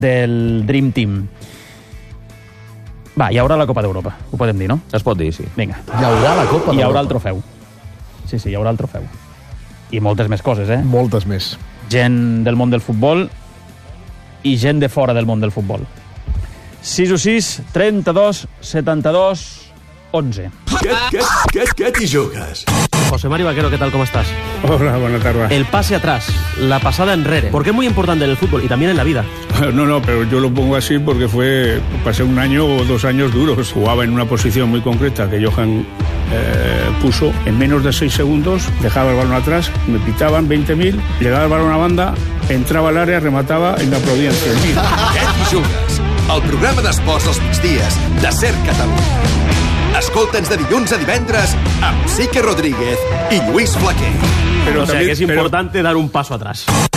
del Dream Team. Va, hi haurà la Copa d'Europa, ho podem dir, no? Es pot dir, sí. Vinga. Hi haurà la Copa d'Europa. Hi haurà el trofeu. Sí, hi haurà el trofeu. I moltes més coses, Moltes més. Gent del món del futbol i gent de fora del món del futbol. 6-6, 32, 72, 11. ¿Qué t'hi jugues? José Mari Vaquero, ¿qué tal? ¿Cómo estás? Hola, buenas tardes. El pase atrás, la pasada enrere. ¿Por qué es muy importante en el fútbol y también en la vida? No, pero yo lo pongo así porque pasé 1 año o 2 años duros. Jugaba en una posición muy concreta que Johan puso. En menos de 6 segundos dejaba el balón atrás, me pitaban 20.000, llegaba el balón a banda, entraba al área, remataba y me aplaudían 100.000. Què t'hi jugues? El programa d'esports dels migdies de SER Catalunya. Escolta'ns de dilluns a divendres amb Sique Rodríguez i Lluís Flaquer. O sea que es importante dar un paso atrás.